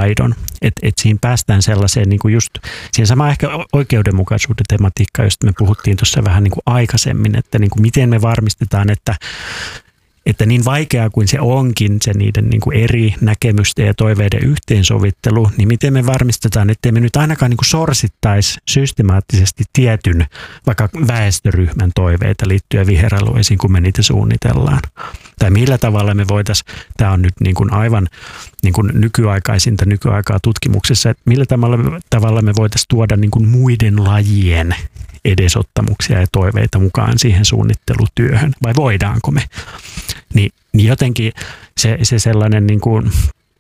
taidon. Että siinä päästään sellaiseen niin kuin just siihen samaan ehkä oikeudenmukaisuuden tematiikkaan, josta me puhuttiin tuossa vähän niin kuin aikaisemmin, että niin kuin miten me varmistetaan, että niin vaikeaa kuin se onkin, se niiden niin kuin eri näkemysten ja toiveiden yhteensovittelu, niin miten me varmistetaan, ettei me nyt ainakaan niin kuin sorsittaisi systemaattisesti tietyn vaikka väestöryhmän toiveita liittyen viheralueisiin, kun me niitä suunnitellaan. Tai millä tavalla me voitaisiin, tämä on nyt niin kuin aivan niin kuin nykyaikaa tutkimuksessa, että millä tavalla me voitaisiin tuoda niin kuin muiden lajien edesottamuksia ja toiveita mukaan siihen suunnittelutyöhön, vai voidaanko me? Niin jotenkin se sellainen, niin kuin,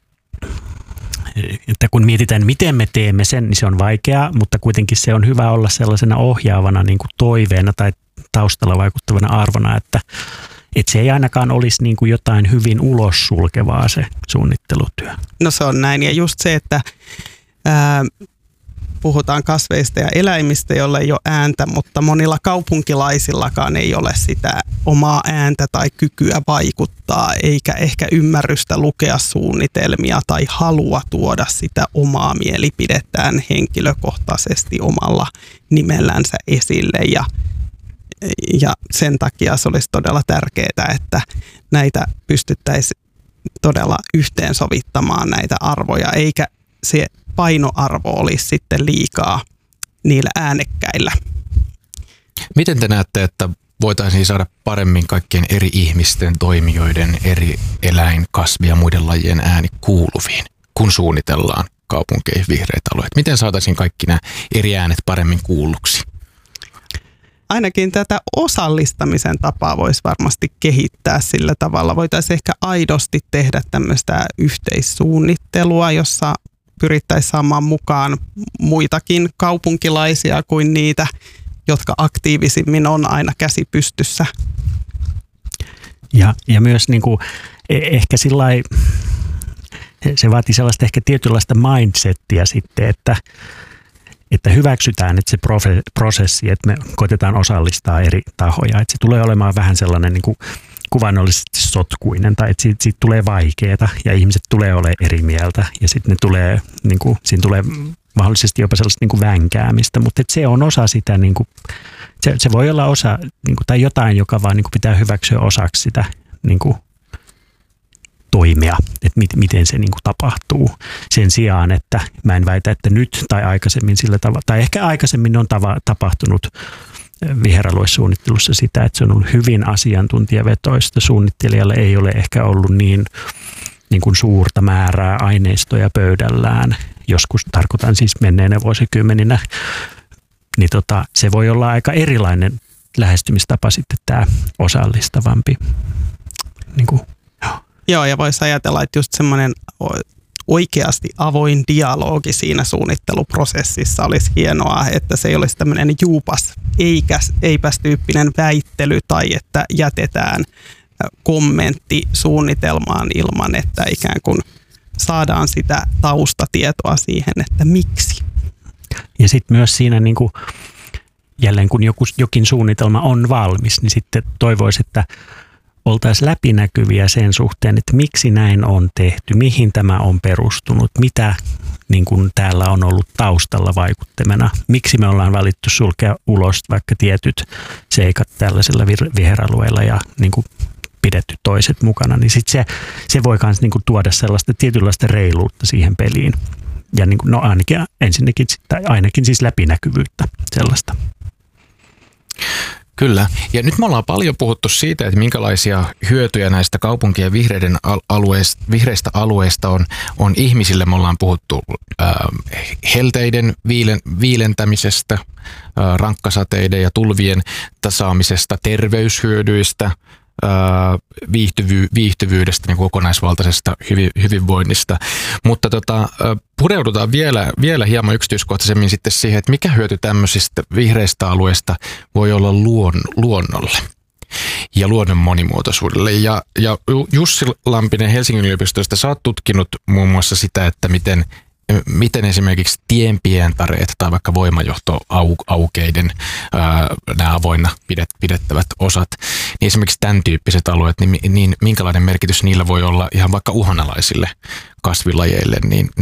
että kun mietitään, miten me teemme sen, niin se on vaikeaa, mutta kuitenkin se on hyvä olla sellaisena ohjaavana niin kuin toiveena tai taustalla vaikuttavana arvona, että se ei ainakaan olisi niin kuin jotain hyvin ulos sulkevaa se suunnittelutyö. No se on näin, ja just se, että puhutaan kasveista ja eläimistä, joilla ei ole ääntä, mutta monilla kaupunkilaisillakaan ei ole sitä omaa ääntä tai kykyä vaikuttaa, eikä ehkä ymmärrystä lukea suunnitelmia tai halua tuoda sitä omaa mielipidettään henkilökohtaisesti omalla nimellänsä esille. Ja sen takia se olisi todella tärkeää, että näitä pystyttäisiin todella yhteensovittamaan näitä arvoja, eikä se painoarvo olisi sitten liikaa niillä äänekkäillä. Miten te näette, että voitaisiin saada paremmin kaikkien eri ihmisten, toimijoiden, eri eläin-, kasvi- ja muiden lajien ääni kuuluviin, kun suunnitellaan kaupunkeihin vihreitä alueita? Miten saataisiin kaikki nämä eri äänet paremmin kuulluksi? Ainakin tätä osallistamisen tapaa voisi varmasti kehittää sillä tavalla. Voitaisiin ehkä aidosti tehdä tämmöistä yhteissuunnittelua, jossa pyrittäisiin saamaan mukaan muitakin kaupunkilaisia kuin niitä, jotka aktiivisimmin on aina käsi pystyssä. Ja myös niin kuin, ehkä sillai, se vaatii sellaista ehkä tietynlaista mindsettiä sitten, että hyväksytään, että se prosessi, että me koitetaan osallistaa eri tahoja, että se tulee olemaan vähän sellainen niin kuin kuvainnollisesti sotkuinen tai että siitä tulee vaikeaa ja ihmiset tulee olemaan eri mieltä ja sitten ne tulee, niin kuin, siinä tulee mahdollisesti jopa sellaista niin kuin vänkäämistä, mutta että se on osa sitä, niin kuin, se voi olla osa niin kuin, tai jotain, joka vaan niin kuin pitää hyväksyä osaksi sitä niin kuin, toimia, että miten se niin kuin tapahtuu sen sijaan, että mä en väitä, että nyt tai aikaisemmin sillä tavalla, tai ehkä aikaisemmin on tapahtunut viheraluesuunnittelussa sitä, että se on ollut hyvin asiantuntijavetoista. Suunnittelijalle ei ole ehkä ollut niin kuin suurta määrää aineistoja pöydällään, joskus tarkoitan siis menneenä vuosikymmeninä, niin se voi olla aika erilainen lähestymistapa sitten tämä osallistavampi. Niin kuin, Joo, ja voisi ajatella, että just semmoinen oikeasti avoin dialogi siinä suunnitteluprosessissa olisi hienoa, että se ei olisi tämmöinen juupas eipäs-tyyppinen väittely tai että jätetään kommentti suunnitelmaan ilman, että ikään kuin saadaan sitä taustatietoa siihen, että miksi. Ja sitten myös siinä niin kuin, jälleen kun jokin suunnitelma on valmis, niin sitten toivoisi, että oltaisiin läpinäkyviä sen suhteen, että miksi näin on tehty, mihin tämä on perustunut, mitä niin kuin täällä on ollut taustalla vaikuttimena, miksi me ollaan valittu sulkea ulos vaikka tietyt seikat tällaisella viheralueella ja niin kuin pidetty toiset mukana, niin sitten se voi myös niin kuin tuoda sellaista tietynlaista reiluutta siihen peliin. Ja niin kuin, no ainakin siis läpinäkyvyyttä sellaista. Kyllä. Ja nyt me ollaan paljon puhuttu siitä, että minkälaisia hyötyjä näistä kaupunkien vihreistä alueista on ihmisille. Me ollaan puhuttu helteiden viilentämisestä, rankkasateiden ja tulvien tasaamisesta, terveyshyödyistä, viihtyvyydestä, niin kokonaisvaltaisesta hyvinvoinnista. Mutta pureudutaan vielä hieman yksityiskohtaisemmin sitten siihen, että mikä hyöty tämmöisistä vihreistä alueista voi olla luonnolle ja luonnon monimuotoisuudelle. Ja Jussi Lampinen Helsingin yliopistosta, sä oot tutkinut muun muassa sitä, että miten esimerkiksi tienpientareet tai vaikka voimajohtoaukeiden nämä avoinna pidettävät osat, niin esimerkiksi tämän tyyppiset alueet, niin minkälainen merkitys niillä voi olla ihan vaikka uhanalaisille kasvilajeille,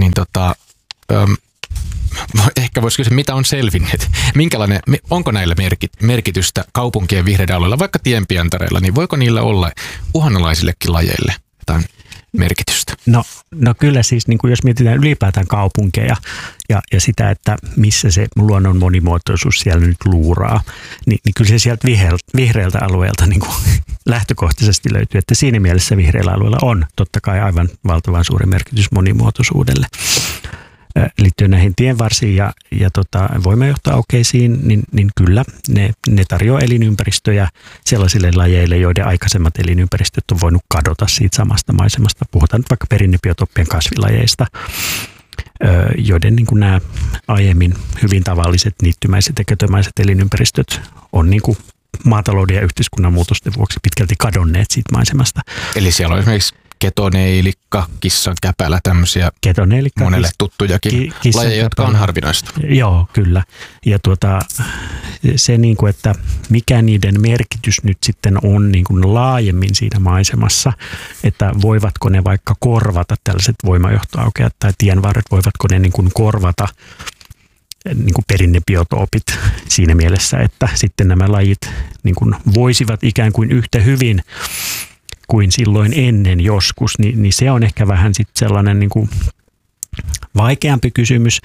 ehkä voisi kysyä, mitä on selvinnyt? Onko näillä merkitystä kaupunkien vihreiden alueilla, vaikka tienpientareilla, niin voiko niillä olla uhanalaisillekin lajeille jotain merkitystä? No kyllä siis, niin kuin jos mietitään ylipäätään kaupunkeja ja sitä, että missä se luonnon monimuotoisuus siellä nyt luuraa, niin kyllä se sieltä vihreältä alueelta niin kuin lähtökohtaisesti löytyy, että siinä mielessä vihreällä alueella on totta kai aivan valtavan suuri merkitys monimuotoisuudelle. Liittyen näihin tienvarsiin ja voimajohtoaukeisiin, niin kyllä ne tarjoaa elinympäristöjä sellaisille lajeille, joiden aikaisemmat elinympäristöt on voinut kadota siitä samasta maisemasta. Puhutaan nyt vaikka perinnebiotooppien kasvilajeista, joiden niin kuin nämä aiemmin hyvin tavalliset niittymäiset ja kötömäiset elinympäristöt on niin kuin maatalouden ja yhteiskunnan muutosten vuoksi pitkälti kadonneet siitä maisemasta. Eli siellä on esimerkiksi ketoneilikka, kissan käpälä, tämmöisiä monelle tuttujakin lajeja, jotka on harvinaista. Joo, kyllä. Ja se, niin kuin, että mikä niiden merkitys nyt sitten on niin kuin laajemmin siinä maisemassa, että voivatko ne vaikka korvata tällaiset voimajohtoaukeat tai tienvarret, voivatko ne niin kuin korvata niin kuin perinnebiotoopit siinä mielessä, että sitten nämä lajit niin kuin voisivat ikään kuin yhtä hyvin kuin silloin ennen joskus, niin se on ehkä vähän sitten sellainen niin kuin vaikeampi kysymys.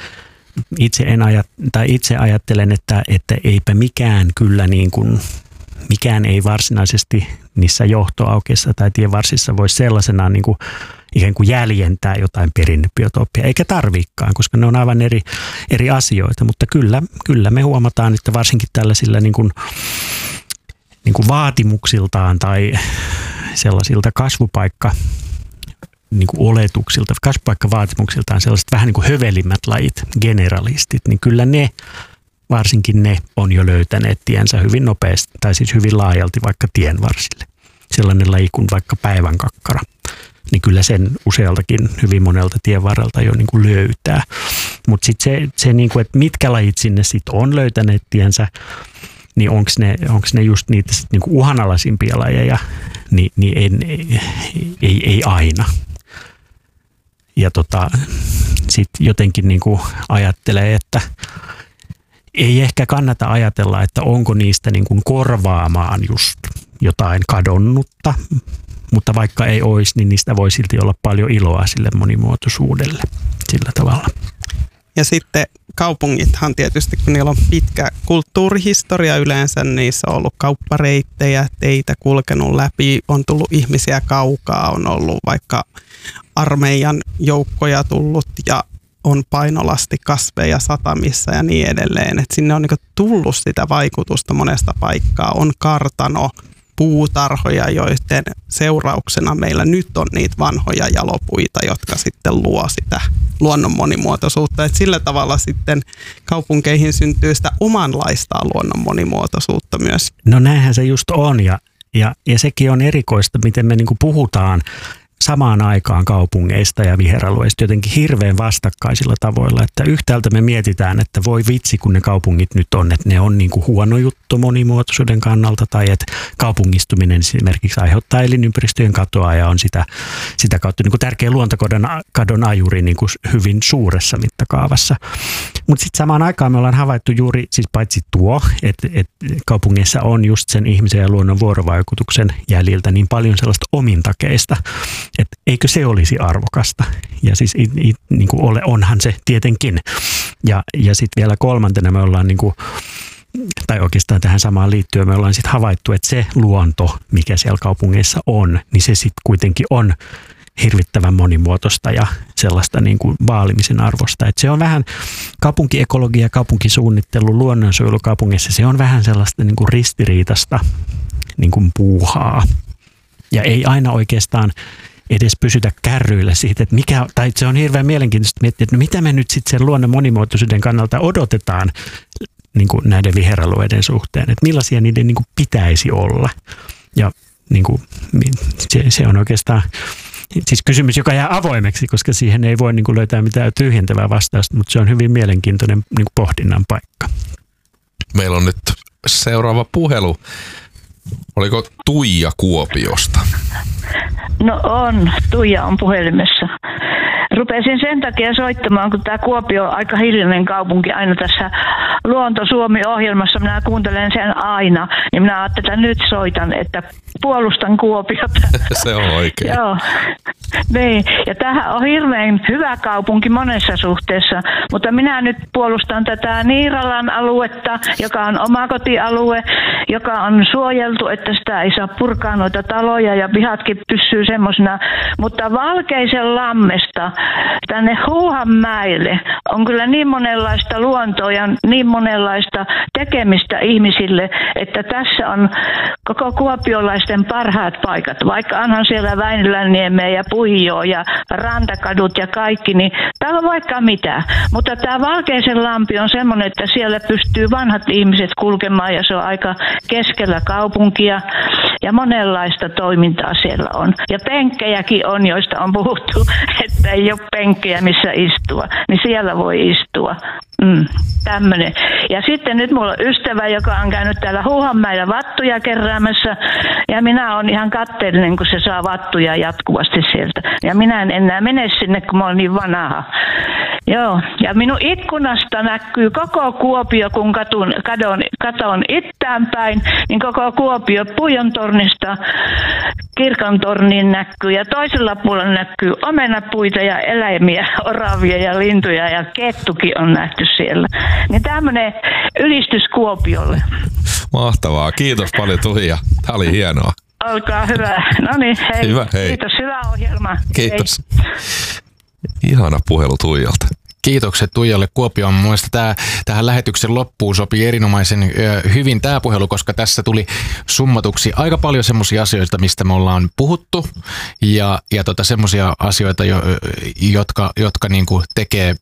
Itse ajattelen, että eipä mikään kyllä niin kuin, mikään ei varsinaisesti niissä johtoaukeissa tai tienvarsissa voi sellaisenaan niin kuin ikään kuin jäljentää jotain perinnebiotooppia, eikä tarviikaan, koska ne on aivan eri asioita, mutta kyllä me huomataan, että varsinkin tällaisilla niin kuin vaatimuksiltaan tai sellaisilta kasvupaikkavaatimuksiltaan sellaiset vähän niin kuin hövelimmät lajit, generalistit, niin kyllä varsinkin ne on jo löytäneet tiensä hyvin nopeasti, tai siis hyvin laajalti vaikka tienvarsille. Sellainen laji kuin vaikka päivänkakkara, niin kyllä sen usealtakin hyvin monelta tienvarrelta jo niin kuin löytää. Mutta sitten se niin kuin, että mitkä lajit sinne sitten on löytäneet tiensä, niin onko ne just niitä sit niinku uhanalaisimpia lajeja, niin ei aina. Ja sitten jotenkin niinku ajattelee, että ei ehkä kannata ajatella, että onko niistä niinku korvaamaan just jotain kadonnutta, mutta vaikka ei olisi, niin niistä voi silti olla paljon iloa sille monimuotoisuudelle sillä tavalla. Ja sitten kaupungithan tietysti, kun niillä on pitkä kulttuurihistoria yleensä, niissä on ollut kauppareittejä, teitä kulkenut läpi, on tullut ihmisiä kaukaa, on ollut vaikka armeijan joukkoja tullut ja on painolasti kasveja satamissa ja niin edelleen. Et sinne on niinku tullut sitä vaikutusta monesta paikkaa, on kartano, puutarhoja, joiden seurauksena meillä nyt on niitä vanhoja jalopuita, jotka sitten luo sitä luonnon monimuotoisuutta. Et sillä tavalla sitten kaupunkeihin syntyy sitä omanlaista luonnon monimuotoisuutta myös. No näinhän se just on ja sekin on erikoista, miten me niinku puhutaan samaan aikaan kaupungeista ja viheralueista jotenkin hirveän vastakkaisilla tavoilla, että yhtäältä me mietitään, että voi vitsi, kun ne kaupungit nyt on, että ne on niin kuin huono juttu monimuotoisuuden kannalta, tai että kaupungistuminen esimerkiksi aiheuttaa elinympäristöjen katoa ja on sitä kautta niin kuin tärkeä luontokadon ajuri niin kuin hyvin suuressa mittakaavassa. Mutta sitten samaan aikaan me ollaan havaittu juuri, siis paitsi että kaupungeissa on just sen ihmisen ja luonnon vuorovaikutuksen jäljiltä niin paljon sellaista omintakeista, että eikö se olisi arvokasta. Ja siis niin kuin onhan se tietenkin. Ja sitten vielä kolmantena me ollaan, niin kuin, tai oikeastaan tähän samaan liittyen, me ollaan sitten havaittu, että se luonto, mikä siellä kaupungeissa on, niin se sitten kuitenkin on hirvittävän monimuotoista ja sellaista niin kuin vaalimisen arvosta. Että se on vähän kaupunkiekologia, kaupunkisuunnittelu, luonnonsuojelu kaupungeissa, se on vähän sellaista niin kuin ristiriitasta niin kuin puuhaa. Ja ei aina oikeastaan edes pysytä kärryillä siitä, että tai se on hirveän mielenkiintoista miettiä, että no mitä me nyt sitten sen luonnon monimuotoisuuden kannalta odotetaan niin kuin näiden viheralueiden suhteen, että millaisia niiden niin kuin pitäisi olla. Ja niin kuin, se on oikeastaan siis kysymys, joka jää avoimeksi, koska siihen ei voi niin kuin löytää mitään tyhjentävää vastausta, mutta se on hyvin mielenkiintoinen niin kuin pohdinnan paikka. Meillä on nyt seuraava puhelu. Oliko Tuija Kuopiosta? No on. Tuija on puhelimessa. rupesin sen takia soittamaan, kun tämä Kuopio on aika hiljainen kaupunki aina tässä Luonto Suomi-ohjelmassa. Minä kuuntelen sen aina, niin minä ajattelin, että nyt soitan, että puolustan Kuopiota. Se on oikein. Joo. Niin. Ja tämähän on hirveän hyvä kaupunki monessa suhteessa, mutta minä nyt puolustan tätä Niiralan aluetta, joka on omakotialue, joka on suojeltu, että sitä ei saa purkaa noita taloja ja pihatkin pysyy semmoisena. Mutta Valkeisen lammesta tänne Huuhanmäelle on kyllä niin monenlaista luontoa ja niin monenlaista tekemistä ihmisille, että tässä on koko kuopiolaisten parhaat paikat. Vaikka onhan siellä Väinölänniemeä ja Puijoa ja rantakadut ja kaikki, niin täällä on vaikka mitä. Mutta tämä Valkeisen lampi on semmoinen, että siellä pystyy vanhat ihmiset kulkemaan ja se on aika keskellä kaupunkia ja monenlaista toimintaa siellä on. Ja penkkejäkin on, joista on puhuttu, että ei ole penkkejä missä istua, niin siellä voi istua. Tämmöinen. Ja sitten nyt mulla on ystävä, joka on käynyt täällä Huuhanmäellä vattuja keräämässä ja minä olen ihan katteellinen, kun se saa vattuja jatkuvasti sieltä. Ja minä en enää mene sinne, kun mä olen niin vanha. Joo, ja minun ikkunasta näkyy koko Kuopio, kun katon itään päin, niin koko Kuopio Puijontornista Kirkontorniin näkyy ja toisella puolella näkyy omenapuita ja eläimiä, oravia ja lintuja ja kettukin on nähty siellä. Niin tämmöinen ylistys Kuopiolle. Mahtavaa. Kiitos paljon Tuija. Tämä oli hienoa. Olkaa hyvä. No niin, hei. Hyvä, hei. Kiitos, hyvä ohjelma. Kiitos. Hei. Ihana puhelu Tuijalta. Kiitokset Tuijalle. Kuopio on mun mielestä tähän lähetyksen loppuun sopii erinomaisen hyvin tämä puhelu, koska tässä tuli summatuksi aika paljon semmoisia asioita, mistä me ollaan puhuttu ja semmoisia asioita, jotka niinku tekee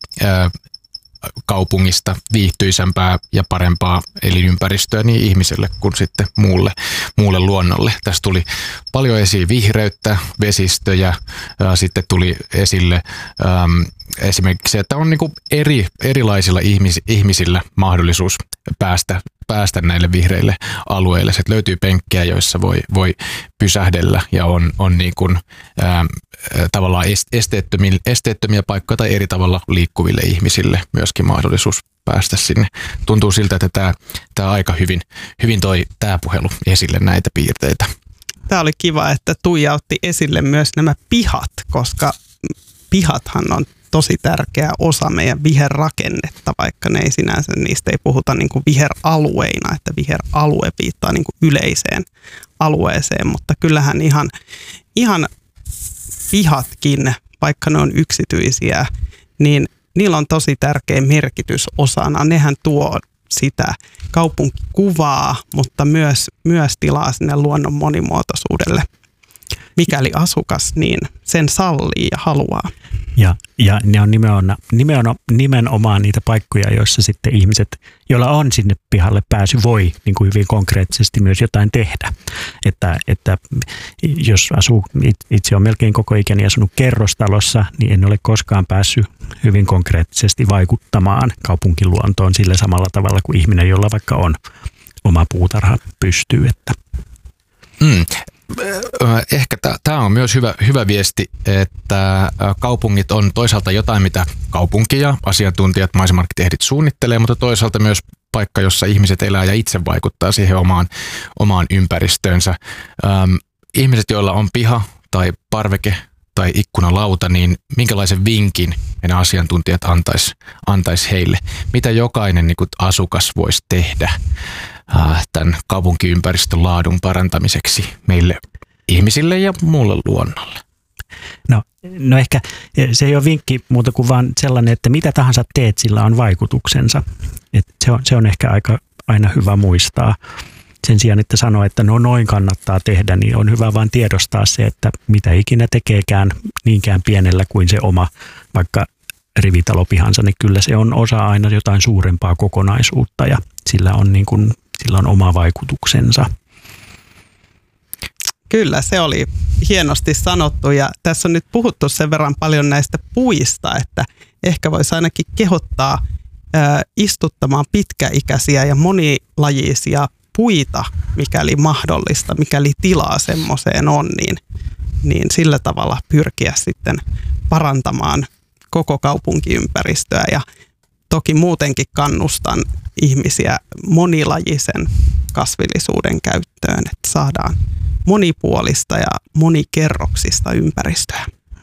kaupungista viihtyisämpää ja parempaa elinympäristöä niin ihmiselle kuin sitten muulle luonnolle. Tässä tuli paljon esiin vihreyttä, vesistöjä, sitten tuli esille esimerkiksi se, että on niinku erilaisilla ihmisillä mahdollisuus päästä näille vihreille alueille. Se löytyy penkkejä, joissa voi pysähdellä ja on niin kuin, tavallaan esteettömiä paikkoja tai eri tavalla liikkuville ihmisille myöskin mahdollisuus päästä sinne. Tuntuu siltä, että tämä aika hyvin toi tämä puhelu esille näitä piirteitä. Tämä oli kiva, että Tuija otti esille myös nämä pihat, koska pihathan on tosi tärkeä osa meidän viherrakennetta, vaikka ne ei sinänsä, niistä ei puhuta niin kuin viheralueina, että viheralue viittaa niin kuin yleiseen alueeseen, mutta kyllähän ihan pihatkin, vaikka ne on yksityisiä, niin niillä on tosi tärkeä merkitys osana. Nehän tuo sitä kaupunkikuvaa, mutta myös tilaa sinne luonnon monimuotoisuudelle, mikäli asukas niin sen sallii ja haluaa. Ja ne on nimenomaan niitä paikkoja, joissa sitten ihmiset, joilla on sinne pihalle pääsy, voi niin kuin hyvin konkreettisesti myös jotain tehdä. Että jos itse on melkein koko ikäni asunut kerrostalossa, niin en ole koskaan päässyt hyvin konkreettisesti vaikuttamaan kaupunkiluontoon sillä samalla tavalla kuin ihminen, jolla vaikka on oma puutarha pystyy. Ehkä tämä on myös hyvä viesti, että kaupungit on toisaalta jotain, mitä kaupunki ja asiantuntijat, maisemarkkitehdit suunnittelee, mutta toisaalta myös paikka, jossa ihmiset elää ja itse vaikuttaa siihen omaan ympäristöönsä. Ihmiset, joilla on piha tai parveke tai ikkunalauta, niin minkälaisen vinkin meidän asiantuntijat antaisi heille? Mitä jokainen niin kuin asukas voisi tehdä tämän kaupunkiympäristön laadun parantamiseksi meille ihmisille ja muulle luonnolle? No ehkä se ei ole vinkki muuta kuin vaan sellainen, että mitä tahansa teet, sillä on vaikutuksensa. Se on ehkä aina hyvä muistaa. Sen sijaan, että sanoo, että noin kannattaa tehdä, niin on hyvä vaan tiedostaa se, että mitä ikinä tekeekään niinkään pienellä kuin se oma vaikka rivitalopihansa, niin kyllä se on osa aina jotain suurempaa kokonaisuutta ja sillä on oma vaikutuksensa. Kyllä, se oli hienosti sanottu ja tässä on nyt puhuttu sen verran paljon näistä puista, että ehkä voisi ainakin kehottaa istuttamaan pitkäikäisiä ja monilajisia puita, mikäli mahdollista, mikäli tilaa semmoiseen on, niin sillä tavalla pyrkiä sitten parantamaan koko kaupunkiympäristöä ja toki muutenkin kannustan ihmisiä monilajisen kasvillisuuden käyttöön, että saadaan monipuolista ja monikerroksista ympäristöä.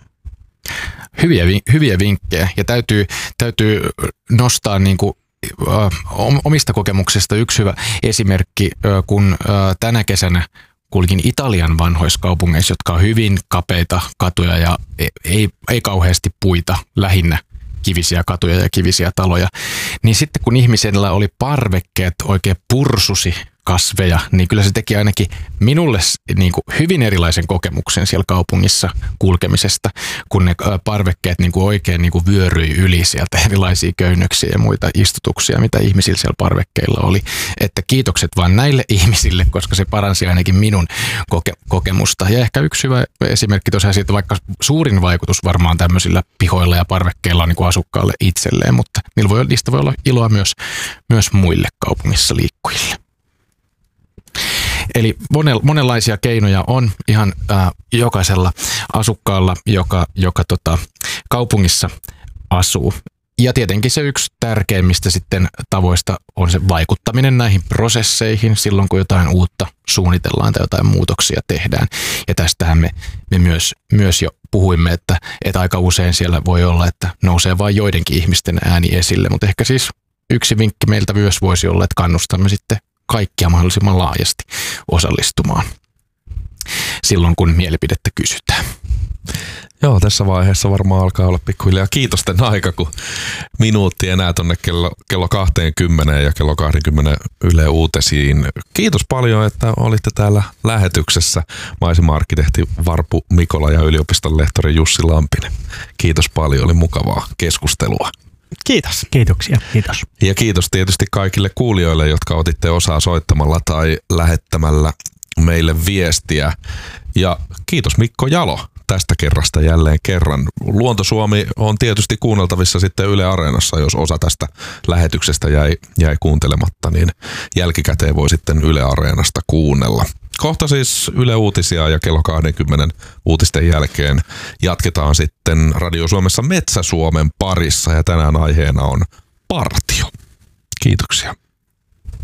Hyviä vinkkejä ja täytyy nostaa niin kuin omista kokemuksista yksi hyvä esimerkki, kun tänä kesänä kulkin Italian vanhoissa kaupungeissa, jotka on hyvin kapeita katuja ja ei kauheasti puita, lähinnä kivisiä katuja ja kivisiä taloja, niin sitten kun ihmisellä oli parvekkeet oikein pursusi kasveja, niin kyllä se teki ainakin minulle niin kuin hyvin erilaisen kokemuksen siellä kaupungissa kulkemisesta, kun ne parvekkeet niin kuin oikein niin kuin vyöryi yli sieltä erilaisia köynnöksiä ja muita istutuksia, mitä ihmisillä siellä parvekkeilla oli. Että kiitokset vaan näille ihmisille, koska se paransi ainakin minun kokemusta. Ja ehkä yksi hyvä esimerkki tosiaan siitä, vaikka suurin vaikutus varmaan tämmöisillä pihoilla ja parvekkeilla on niin kuin asukkaalle itselleen, mutta niistä voi olla iloa myös muille kaupungissa liikkujille. Eli monenlaisia keinoja on ihan jokaisella asukkaalla, joka kaupungissa asuu. Ja tietenkin se yksi tärkeimmistä sitten tavoista on se vaikuttaminen näihin prosesseihin silloin, kun jotain uutta suunnitellaan tai jotain muutoksia tehdään. Ja tästähän me myös jo puhuimme, että aika usein siellä voi olla, että nousee vain joidenkin ihmisten ääni esille. Mutta ehkä siis yksi vinkki meiltä myös voisi olla, että kannustamme sitten kaikkia mahdollisimman laajasti osallistumaan silloin, kun mielipidettä kysytään. Joo, tässä vaiheessa varmaan alkaa olla pikkuhiljaa kiitosten aika, kun minuutti enää tuonne kello 20 ja kello 20 Yle Uutisiin. Kiitos paljon, että olitte täällä lähetyksessä, maisema-arkkitehti Varpu Mikola ja yliopiston lehtori Jussi Lampinen. Kiitos paljon, oli mukavaa keskustelua. Kiitos. Kiitoksia, kiitos. Ja kiitos tietysti kaikille kuulijoille, jotka otitte osaa soittamalla tai lähettämällä meille viestiä. Ja kiitos Mikko Jalo tästä kerrasta jälleen kerran. Luonto Suomi on tietysti kuunneltavissa sitten Yle Areenassa, jos osa tästä lähetyksestä jäi kuuntelematta, niin jälkikäteen voi sitten Yle Areenasta kuunnella. Kohta siis Yle Uutisia ja kello 20 uutisten jälkeen jatketaan sitten Radio Suomessa Metsä-Suomen parissa ja tänään aiheena on partio. Kiitoksia.